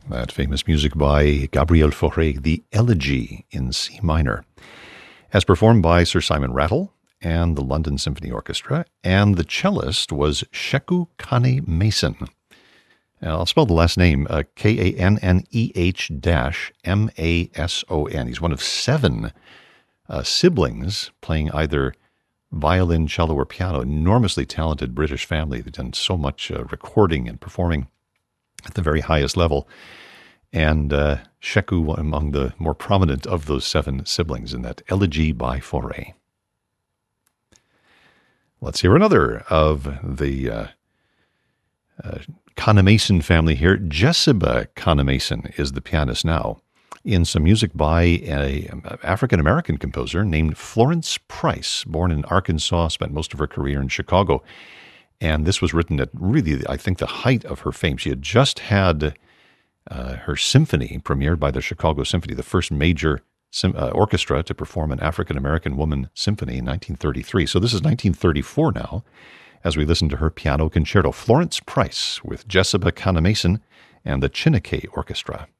That famous music by Gabriel Fauré, the Elegy in C minor, as performed by Sir Simon Rattle and the London Symphony Orchestra, and the cellist was Sheku Kane Mason. I'll spell the last name, Kanneh-Mason. He's one of 7 siblings playing either violin, cello, or piano. Enormously talented British family. They've done so much recording and performing at the very highest level. And Sheku among the more prominent of those 7 siblings in that Elegy by Fauré. Let's hear another of the Kane Mason family here. Jessica Kane Mason is the pianist now, in some music by an African-American composer named Florence Price, born in Arkansas, spent most of her career in Chicago. And this was written at really, I think, the height of her fame. She had just had her symphony premiered by the Chicago Symphony, the first major orchestra to perform an African-American woman symphony in 1933. So this is 1934 now, as we listen to her piano concerto. Florence Price with Jessica Kane Mason and the Chineke Orchestra.